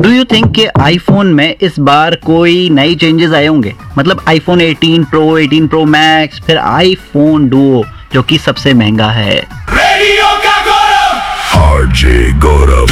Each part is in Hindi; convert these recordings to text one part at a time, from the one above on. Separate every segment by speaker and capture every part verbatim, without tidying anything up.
Speaker 1: डू यू थिंक कि आईफोन में इस बार कोई नई चेंजेस आए होंगे? मतलब iPhone eighteen pro, eighteen pro max, फिर आईफोन डुओ जो कि सबसे महंगा है।
Speaker 2: रेडियो का गौरव
Speaker 3: आरजे गौरव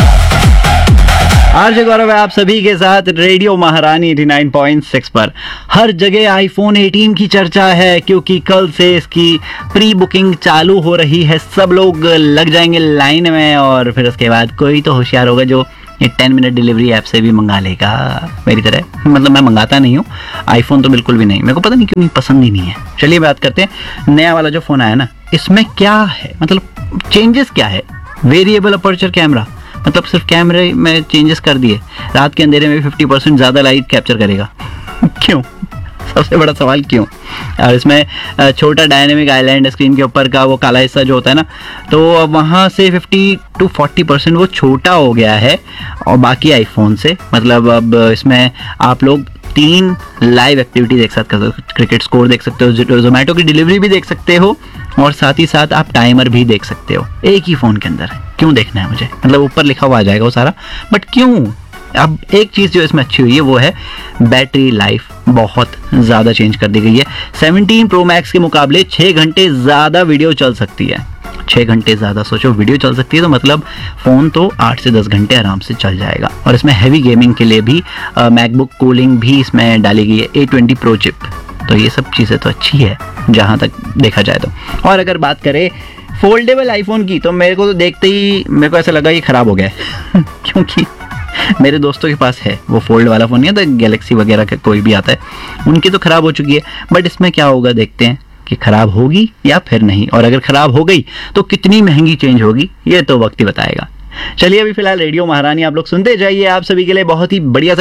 Speaker 1: आरजे गौरव है आप सभी के साथ रेडियो महारानी नवासी पॉइंट सिक्स पर। हर जगह आईफोन एटीन की चर्चा है क्योंकि कल से इसकी प्री बुकिंग चालू हो रही है। सब लोग लग जाएंगे लाइन में और फिर उसके बाद कोई तो होशियार होगा जो ये टेन मिनट डिलीवरी ऐप से भी मंगा लेगा मेरी तरह। मतलब मैं मंगाता नहीं हूँ आईफोन, तो बिल्कुल भी नहीं, मेरे को पता नहीं क्यों, पसंद ही नहीं है। चलिए बात करते हैं नया वाला जो फ़ोन आया ना, इसमें क्या है, मतलब चेंजेस क्या है। वेरिएबल अपर्चर कैमरा, मतलब सिर्फ कैमरे में चेंजेस कर दिए। रात के अंधेरे में भी फिफ्टी परसेंट ज़्यादा लाइट कैप्चर करेगा क्यों? सबसे बड़ा सवाल क्यों? और इसमें छोटा डायनेमिक आइलैंड स्क्रीन के ऊपर का वो काला हिस्सा जो होता है ना, तो वहाँ से फिफ्टी टू फोर्टी परसेंट वो छोटा हो गया है और बाकी आईफोन से। मतलब अब इसमें आप लोग तीन लाइव एक्टिविटी देख सकते हो, क्रिकेट स्कोर देख सकते हो, जोमेटो की डिलीवरी भी देख सकते हो और साथ ही साथ आप टाइमर भी देख सकते हो एक ही फ़ोन के अंदर। क्यों देखना है मुझे? मतलब ऊपर लिखा हुआ आ जाएगा वो सारा, बट क्यों? अब एक चीज़ जो इसमें अच्छी हुई है वो है बैटरी लाइफ बहुत ज़्यादा चेंज कर दी गई है। सेवनटीन प्रो मैक्स के मुकाबले छः घंटे ज़्यादा वीडियो चल सकती है। छः घंटे ज़्यादा सोचो वीडियो चल सकती है, तो मतलब फ़ोन तो आठ से दस घंटे आराम से चल जाएगा। और इसमें हैवी गेमिंग के लिए भी मैकबुक कूलिंग भी इसमें डाली गई है, ए ट्वेंटी प्रो चिप। तो ये सब चीज़ें तो अच्छी है जहाँ तक देखा जाए तो। और अगर बात करें फोल्डेबल आईफोन की, तो मेरे को तो देखते ही मेरे को ऐसा लगा ये ख़राब हो गया है क्योंकि मेरे दोस्तों के पास है वो फोल्ड वाला फ़ोन, नहीं तो गैलेक्सी वगैरह का कोई भी आता है, उनकी तो ख़राब हो चुकी है। बट इसमें क्या होगा देखते हैं कि ख़राब होगी या फिर नहीं, और अगर ख़राब हो गई तो कितनी महंगी चेंज होगी ये तो वक्त ही बताएगा। चलिए अभी फिलहाल रेडियो महारानी आप लोग सुनते जाइए, आप सभी के लिए बहुत ही बढ़िया